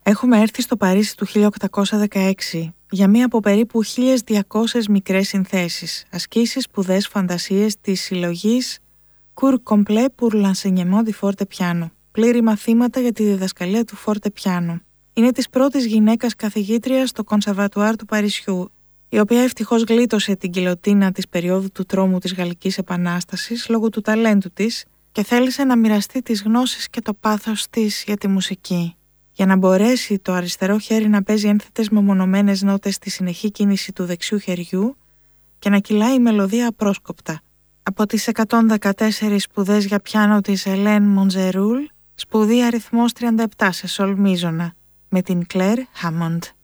Έχουμε έρθει στο Παρίσι του 1816 για μία από περίπου 1.200 μικρές συνθέσεις, ασκήσεις, σπουδές, φαντασίες της συλλογής Cours complet pour l'enseignement du forte piano, πλήρη μαθήματα για τη διδασκαλία του forte piano. Είναι της πρώτης γυναίκας καθηγήτριας στο Κονσερβατουάρ του Παρισιού, η οποία ευτυχώς γλίτωσε την γκιλοτίνα της περίοδου του τρόμου της Γαλλικής Επανάστασης λόγω του ταλέντου της και θέλησε να μοιραστεί τις γνώσεις και το πάθος της για τη μουσική, για να μπορέσει το αριστερό χέρι να παίζει ένθετες μεμονωμένες νότες στη συνεχή κίνηση του δεξιού χεριού και να κυλάει η μελωδία απρόσκοπτα. Από τις 114 σπουδές για πιάνο της Ελέν Μοντζερούλ, σπουδή αριθμός 37 σε σολ μίζωνα, με την Κλέρ Χάμοντ.